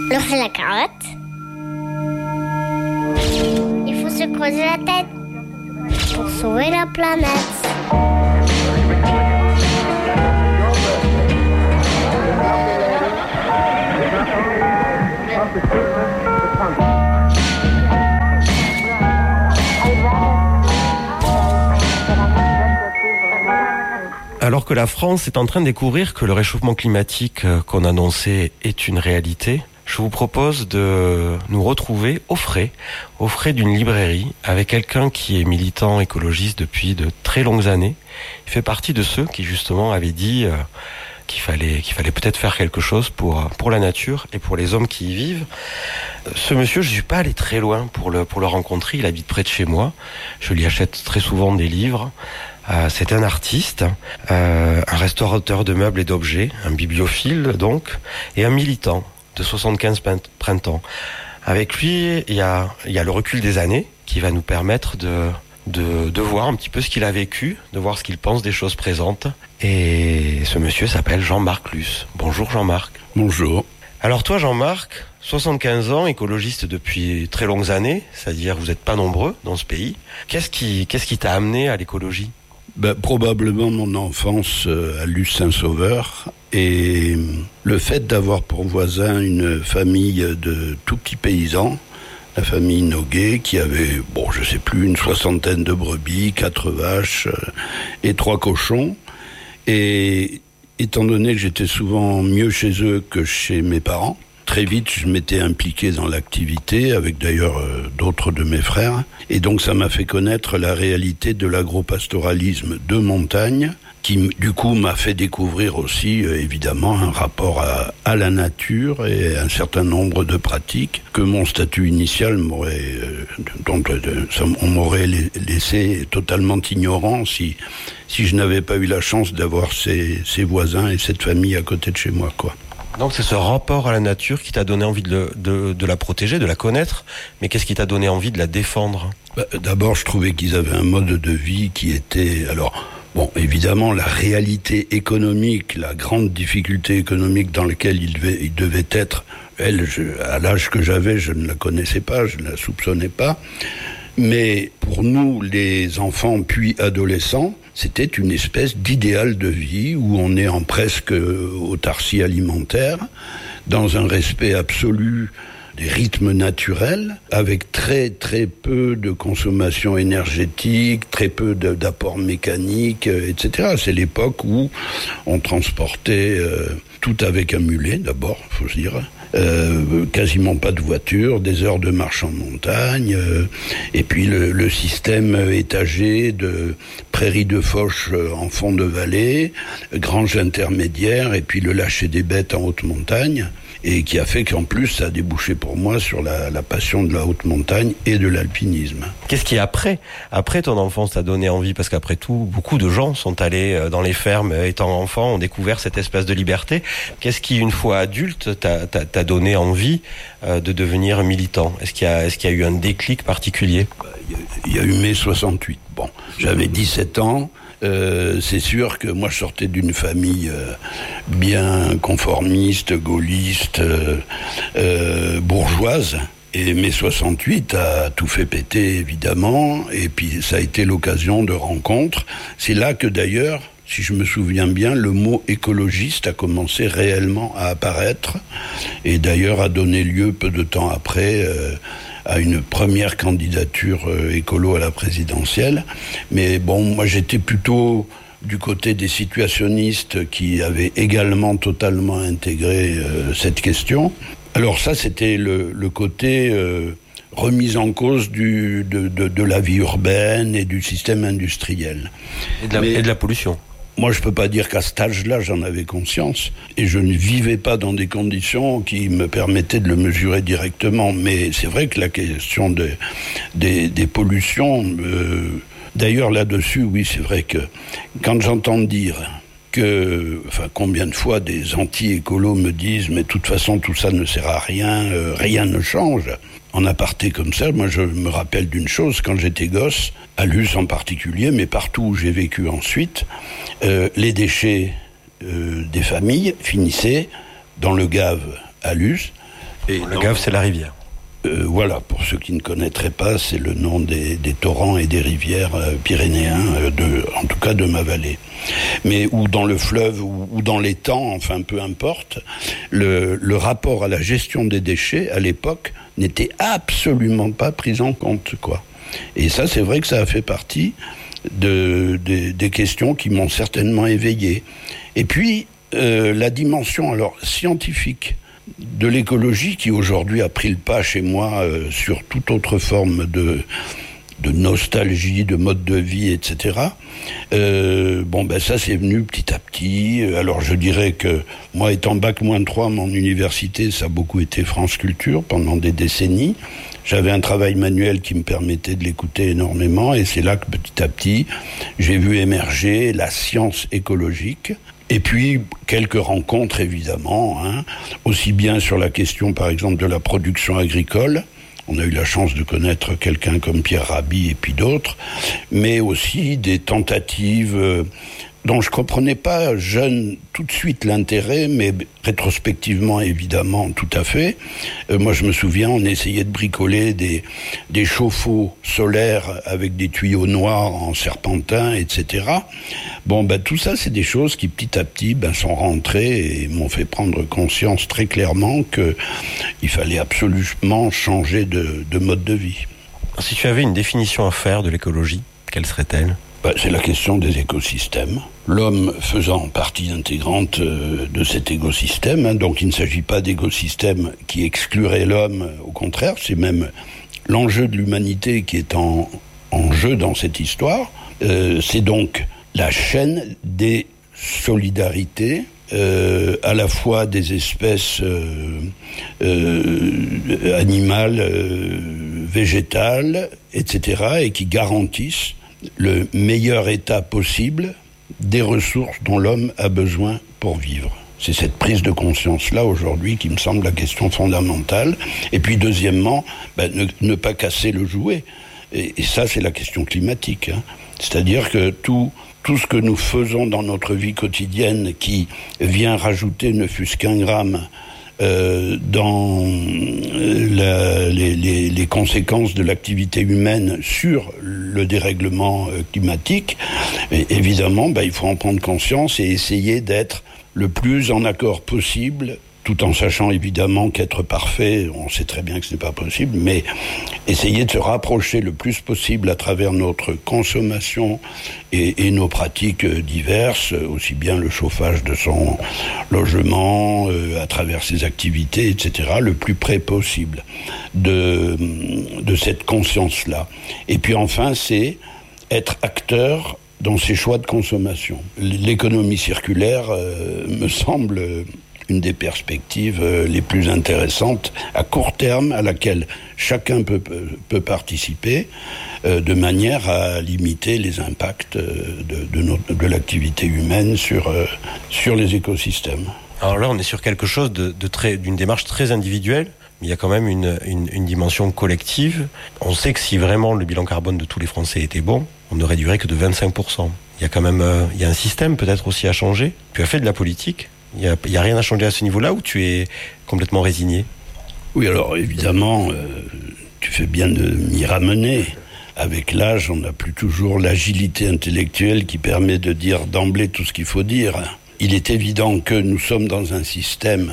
Alors c'est la carotte. Il faut se creuser la tête pour sauver la planète. Alors que la France est en train de découvrir que le réchauffement climatique qu'on annonçait est une réalité, je vous propose de nous retrouver au frais d'une librairie avec quelqu'un qui est militant écologiste depuis de très longues années. Il fait partie de ceux qui justement avaient dit qu'il fallait peut-être faire quelque chose pour la nature et pour les hommes qui y vivent. Ce monsieur, je ne suis pas allé très loin pour le rencontrer, il habite près de chez moi. Je lui achète très souvent des livres. C'est un artiste, un restaurateur de meubles et d'objets, un bibliophile donc, et un militant de 75 printemps. Avec lui, il y a le recul des années qui va nous permettre de voir un petit peu ce qu'il a vécu, de voir ce qu'il pense des choses présentes. Et ce monsieur s'appelle Jean-Marc Luce. Bonjour Jean-Marc. Bonjour. Alors toi Jean-Marc, 75 ans, écologiste depuis très longues années, c'est-à-dire vous n'êtes pas nombreux dans ce pays. Qu'est-ce qui t'a amené à l'écologie ? Probablement mon enfance à Luce-Saint-Sauveur et le fait d'avoir pour voisin une famille de tout petits paysans, la famille Noguet, qui avait, je sais plus, une 60aine de brebis, 4 vaches et 3 cochons. Et étant donné que j'étais souvent mieux chez eux que chez mes parents, très vite, je m'étais impliqué dans l'activité, avec d'ailleurs d'autres de mes frères. Et donc, ça m'a fait connaître la réalité de l'agropastoralisme de montagne, qui, du coup, m'a fait découvrir aussi, évidemment, un rapport à la nature et un certain nombre de pratiques que mon statut initial on m'aurait laissé totalement ignorant si je n'avais pas eu la chance d'avoir ces voisins et cette famille à côté de chez moi, quoi. Donc c'est ce rapport à la nature qui t'a donné envie de la protéger, de la connaître, mais qu'est-ce qui t'a donné envie de la défendre ? D'abord, je trouvais qu'ils avaient un mode de vie qui était... évidemment, la réalité économique, la grande difficulté économique dans laquelle ils devaient être, à l'âge que j'avais, je ne la connaissais pas, je ne la soupçonnais pas. Mais pour nous, les enfants puis adolescents, c'était une espèce d'idéal de vie où on est en presque autarcie alimentaire, dans un respect absolu des rythmes naturels, avec très très peu de consommation énergétique, très peu d'apports mécaniques, etc. C'est l'époque où on transportait tout avec un mulet, d'abord, faut se dire. Quasiment pas de voiture, des heures de marche en montagne, et puis le système étagé de prairies de fauche en fond de vallée, granges intermédiaires, et puis le lâcher des bêtes en haute montagne, et qui a fait qu'en plus ça a débouché pour moi sur la passion de la haute montagne et de l'alpinisme. Qu'est-ce qui après ton enfance t'a donné envie ? Parce qu'après tout, beaucoup de gens sont allés dans les fermes étant enfants, ont découvert cette espèce de liberté. Qu'est-ce qui, une fois adulte, t'a donné envie de devenir militant ? Est-ce qu'il y a eu un déclic particulier ? Il y a eu mai 68. J'avais 17 ans. C'est sûr que moi je sortais d'une famille bien conformiste, gaulliste, bourgeoise. Et mai 68 a tout fait péter, évidemment. Et puis ça a été l'occasion de rencontres. C'est là que d'ailleurs, si je me souviens bien, le mot écologiste a commencé réellement à apparaître. Et d'ailleurs a donné lieu peu de temps après à une première candidature écolo à la présidentielle. Mais moi j'étais plutôt du côté des situationnistes qui avaient également totalement intégré cette question. Alors ça, c'était le côté remise en cause de la vie urbaine et du système industriel. Et de la pollution. Moi, je peux pas dire qu'à cet âge-là, j'en avais conscience. Et je ne vivais pas dans des conditions qui me permettaient de le mesurer directement. Mais c'est vrai que la question des pollutions... D'ailleurs, là-dessus, oui, c'est vrai que quand j'entends dire combien de fois des anti-écolos me disent « mais de toute façon, tout ça ne sert à rien, rien ne change ». En aparté comme ça, moi je me rappelle d'une chose, quand j'étais gosse, à Luce en particulier, mais partout où j'ai vécu ensuite, les déchets des familles finissaient dans le gave à Luce, Et le Gave, c'est la rivière. Voilà, pour ceux qui ne connaîtraient pas, c'est le nom des torrents et des rivières pyrénéens, en tout cas de ma vallée. Mais ou dans le fleuve, ou dans l'étang, enfin peu importe, le rapport à la gestion des déchets, à l'époque, n'était absolument pas pris en compte, quoi. Et ça, c'est vrai que ça a fait partie des questions qui m'ont certainement éveillé. Et puis, la dimension alors scientifique de l'écologie qui aujourd'hui a pris le pas chez moi sur toute autre forme de nostalgie, de mode de vie, etc. Ça c'est venu petit à petit. Alors je dirais que moi étant bac-3, mon université, ça a beaucoup été France Culture pendant des décennies. J'avais un travail manuel qui me permettait de l'écouter énormément et c'est là que petit à petit j'ai vu émerger la science écologique. Et puis, quelques rencontres, évidemment, aussi bien sur la question, par exemple, de la production agricole. On a eu la chance de connaître quelqu'un comme Pierre Rabhi et puis d'autres, mais aussi des tentatives dont je comprenais pas, jeune, tout de suite l'intérêt, mais rétrospectivement, évidemment, tout à fait. Moi, je me souviens, on essayait de bricoler des chauffe-eau solaires avec des tuyaux noirs en serpentin, etc. Tout ça, c'est des choses qui, petit à petit, sont rentrées et m'ont fait prendre conscience très clairement qu'il fallait absolument changer de mode de vie. Si tu avais une définition à faire de l'écologie, quelle serait-elle ? C'est la question des écosystèmes. L'homme faisant partie intégrante de cet écosystème, donc il ne s'agit pas d'écosystème qui exclurait l'homme, au contraire, c'est même l'enjeu de l'humanité qui est en jeu dans cette histoire. C'est donc la chaîne des solidarités, à la fois des espèces animales, végétales, etc., et qui garantissent le meilleur état possible des ressources dont l'homme a besoin pour vivre. C'est cette prise de conscience-là aujourd'hui qui me semble la question fondamentale. Et puis deuxièmement, ne pas casser le jouet. Et ça, c'est la question climatique. C'est-à-dire que tout ce que nous faisons dans notre vie quotidienne qui vient rajouter ne fût-ce qu'un gramme dans les conséquences de l'activité humaine sur le dérèglement climatique, et évidemment, il faut en prendre conscience et essayer d'être le plus en accord possible, tout en sachant évidemment qu'être parfait, on sait très bien que ce n'est pas possible, mais essayer de se rapprocher le plus possible à travers notre consommation et nos pratiques diverses, aussi bien le chauffage de son logement, à travers ses activités, etc., le plus près possible de cette conscience-là. Et puis enfin, c'est être acteur dans ses choix de consommation. L'économie circulaire me semble une des perspectives les plus intéressantes à court terme à laquelle chacun peut participer de manière à limiter les impacts de l'activité humaine sur les écosystèmes. Alors là, on est sur quelque chose d'une démarche très individuelle, mais il y a quand même une dimension collective. On sait que si vraiment le bilan carbone de tous les Français était bon, on ne réduirait que de 25%. Il y a quand même il y a un système peut-être aussi à changer. Tu as fait de la politique. Il n'y a rien à changer à ce niveau-là ou tu es complètement résigné ? Oui, alors évidemment, tu fais bien de m'y ramener. Avec l'âge, on n'a plus toujours l'agilité intellectuelle qui permet de dire d'emblée tout ce qu'il faut dire. Il est évident que nous sommes dans un système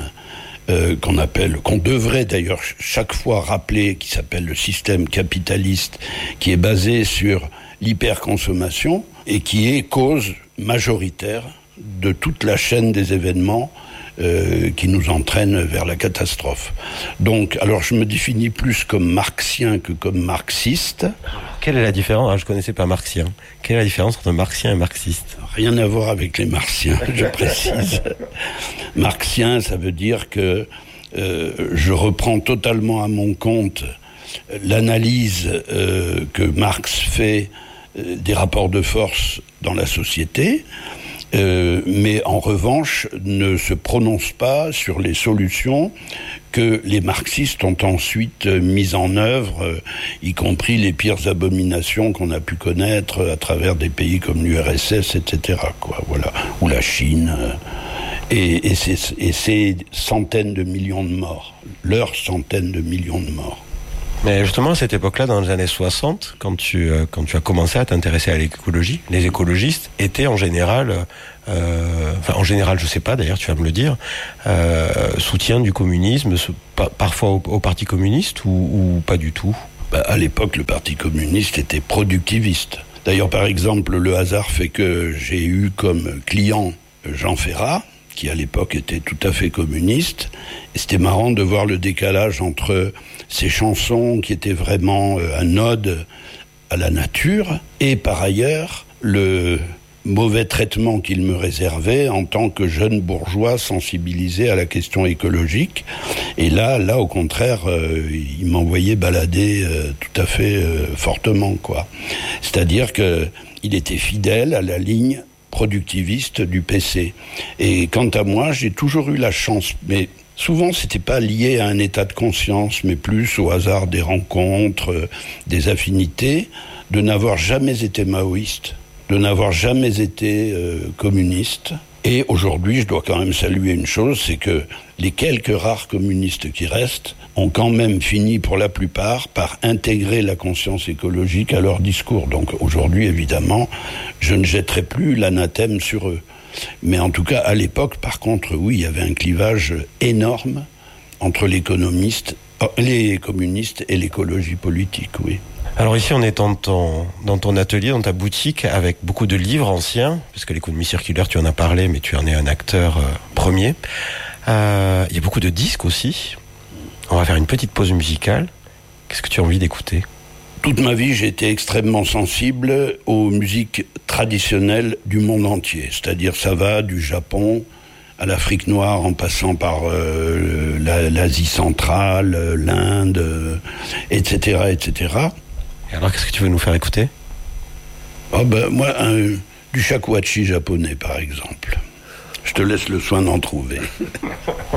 qu'on devrait d'ailleurs chaque fois rappeler, qui s'appelle le système capitaliste, qui est basé sur l'hyperconsommation et qui est cause majoritaire de toute la chaîne des événements qui nous entraînent vers la catastrophe. Donc, alors je me définis plus comme marxien que comme marxiste. Quelle est la différence ? Je ne connaissais pas marxien. Quelle est la différence entre marxien et marxiste ? Rien à voir avec les martiens, je précise. Marxien, ça veut dire que je reprends totalement à mon compte l'analyse que Marx fait des rapports de force dans la société, mais en revanche ne se prononce pas sur les solutions que les marxistes ont ensuite mises en œuvre, y compris les pires abominations qu'on a pu connaître à travers des pays comme l'URSS, etc., quoi, voilà, ou la Chine, Et ces centaines de millions de morts, leurs centaines de millions de morts. Mais justement, à cette époque-là, dans les années 60, quand tu as commencé à t'intéresser à l'écologie, les écologistes étaient en général, je sais pas, d'ailleurs, tu vas me le dire, soutien du communisme, parfois au Parti communiste ou pas du tout? À l'époque, le Parti communiste était productiviste. D'ailleurs, par exemple, le hasard fait que j'ai eu comme client Jean Ferrat, qui à l'époque était tout à fait communiste. Et c'était marrant de voir le décalage entre ces chansons qui étaient vraiment un ode à la nature et par ailleurs le mauvais traitement qu'il me réservait en tant que jeune bourgeois sensibilisé à la question écologique. Et là au contraire, il m'envoyait balader tout à fait fortement, quoi. C'est-à-dire que il était fidèle à la ligne productiviste du PC. Et quant à moi, j'ai toujours eu la chance, mais souvent c'était pas lié à un état de conscience, mais plus au hasard des rencontres, des affinités, de n'avoir jamais été maoïste, de n'avoir jamais été communiste. Et aujourd'hui, je dois quand même saluer une chose, c'est que les quelques rares communistes qui restent ont quand même fini, pour la plupart, par intégrer la conscience écologique à leur discours. Donc aujourd'hui, évidemment, je ne jetterai plus l'anathème sur eux. Mais en tout cas, à l'époque, par contre, oui, il y avait un clivage énorme entre les communistes et l'écologie politique, oui. Alors ici, on est dans ton atelier, dans ta boutique, avec beaucoup de livres anciens, puisque l'économie circulaire, tu en as parlé, mais tu en es un acteur premier. Il y a beaucoup de disques aussi. On va faire une petite pause musicale. Qu'est-ce que tu as envie d'écouter ? Toute ma vie, j'ai été extrêmement sensible aux musiques traditionnelles du monde entier. C'est-à-dire, ça va du Japon à l'Afrique noire, en passant par l'Asie centrale, l'Inde, etc., etc. Et alors, qu'est-ce que tu veux nous faire écouter ? Moi, du shakuhachi japonais, par exemple. Je te laisse le soin d'en trouver.